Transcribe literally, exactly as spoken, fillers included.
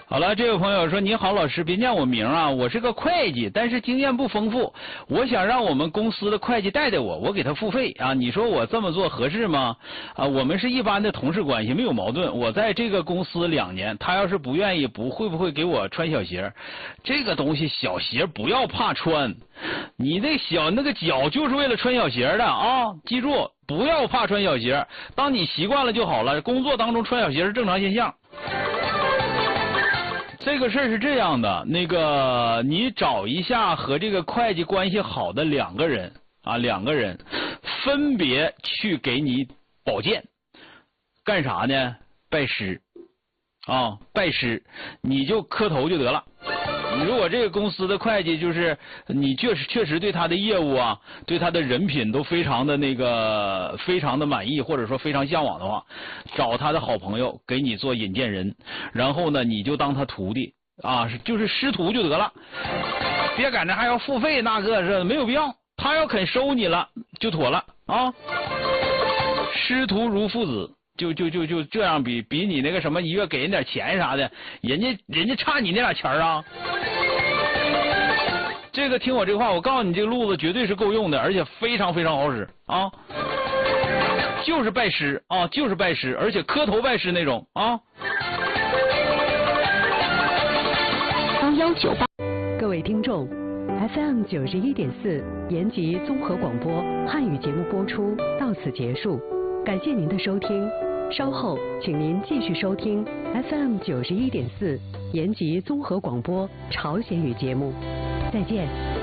好了，这位朋友说：“你好，老师，别念我名啊，我是个会计，但是经验不丰富。我想让我们公司的会计带带我，我给他付费啊。你说我这么做合适吗？啊，我们是一般的同事关系，没有矛盾。我在这个公司两年，他要是不愿意，不会不会给我穿小鞋？这个东西小鞋不要怕穿，你那小那个脚就是为了穿小鞋的啊！记住，不要怕穿小鞋，当你习惯了就好了。工作当中穿小鞋是正常现象。”这个事儿是这样的，那个你找一下和这个会计关系好的两个人啊，两个人分别去给你保荐，干啥呢？拜师啊，拜师，你就磕头就得了。如果这个公司的会计就是你确实确实对他的业务啊，对他的人品都非常的那个非常的满意，或者说非常向往的话，找他的好朋友给你做引荐人，然后呢你就当他徒弟啊，就是师徒就得了，别赶着还要付费，那个是没有必要。他要肯收你了就妥了啊，师徒如父子。就就就就这样比比你那个什么一月给人点钱啥的，人家人家差你那俩钱啊。这个听我这个话，我告诉你，这个路子绝对是够用的，而且非常非常好使啊！就是拜师啊，就是拜师，而且磕头拜师那种啊。 幺幺九八，各位听众 ，F M 九十一点四延吉综合广播汉语节目播出到此结束，感谢您的收听。稍后，请您继续收听 F M 九十一点四延吉综合广播朝鲜语节目。再见。